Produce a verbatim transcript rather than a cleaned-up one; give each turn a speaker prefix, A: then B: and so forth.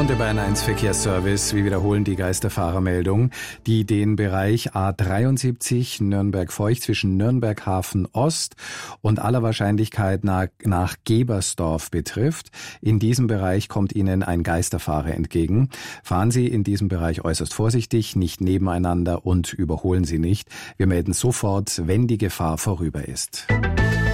A: Und der Bayern eins Verkehrsservice, wir wiederholen die Geisterfahrermeldung, die den Bereich A dreiundsiebzig Nürnberg-Feucht zwischen Nürnberg-Hafen Ost und aller Wahrscheinlichkeit nach, nach Gebersdorf betrifft. In diesem Bereich kommt Ihnen ein Geisterfahrer entgegen. Fahren Sie in diesem Bereich äußerst vorsichtig, nicht nebeneinander und überholen Sie nicht. Wir melden sofort, wenn die Gefahr vorüber ist.